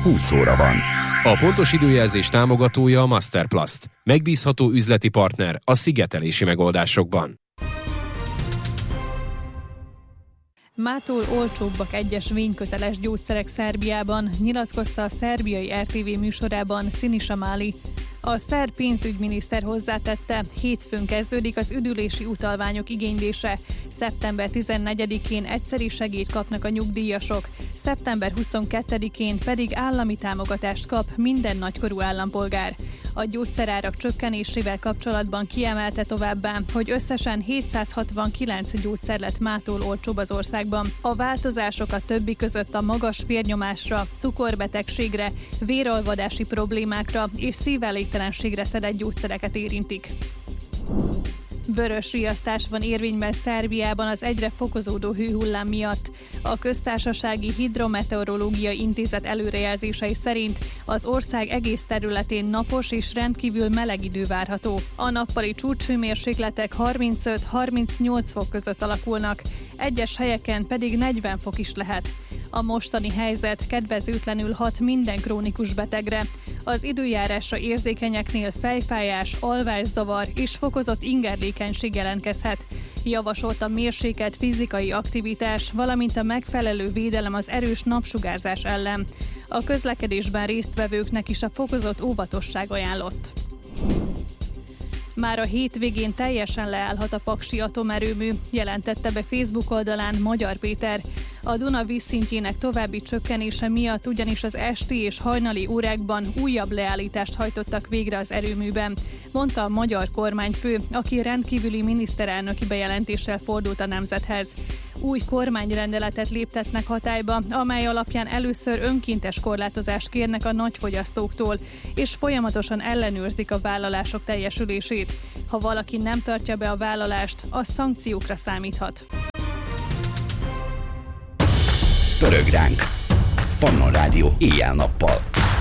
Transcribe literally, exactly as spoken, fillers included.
húsz óra van. A pontos időjelzés támogatója a Masterplast. Megbízható üzleti partner a szigetelési megoldásokban. Mától olcsóbbak egyes vényköteles gyógyszerek Szerbiában, nyilatkozta a szerbiai er té vé műsorában Sinisa Mali. A szerb pénzügyminiszter hozzátette, hétfőn kezdődik az üdülési utalványok igénylése. szeptember tizennegyedikén egyszeri segélyt kapnak a nyugdíjasok, szeptember huszonkettedikén pedig állami támogatást kap minden nagykorú állampolgár. A gyógyszerárak csökkenésével kapcsolatban kiemelte továbbá, hogy összesen hétszázhatvankilenc gyógyszer lett mától olcsóbb az országban. A változások a többi között a magas vérnyomásra, cukorbetegségre, véralvadási problémákra és szívelégtelenségre szedett gyógyszereket érintik. Vörös riasztás van érvényben Szerbiában az egyre fokozódó hőhullám miatt. A Köztársasági Hidrometeorológiai Intézet előrejelzései szerint az ország egész területén napos és rendkívül meleg idő várható. A nappali csúcshőmérsékletek harmincöt-harmincnyolc fok között alakulnak, egyes helyeken pedig negyven fok is lehet. A mostani helyzet kedvezőtlenül hat minden krónikus betegre. Az időjárásra érzékenyeknél fejfájás, alvászavar és fokozott ingerlékenység jelentkezhet. Javasolt a mérsékelt fizikai aktivitás, valamint a megfelelő védelem az erős napsugárzás ellen. A közlekedésben résztvevőknek is a fokozott óvatosság ajánlott. Már a hétvégén teljesen leállhat a paksi atomerőmű, jelentette be Facebook oldalán Magyar Péter. A Duna vízszintjének további csökkenése miatt ugyanis az esti és hajnali órákban újabb leállítást hajtottak végre az erőműben, mondta a magyar kormányfő, aki rendkívüli miniszterelnöki bejelentéssel fordult a nemzethez. Új kormányrendeletet léptetnek hatályba, amely alapján először önkéntes korlátozást kérnek a nagyfogyasztóktól, és folyamatosan ellenőrzik a vállalások teljesülését. Ha valaki nem tartja be a vállalást, az szankciókra számíthat. Pörög ránk. Pannon Rádió éjjel-nappal.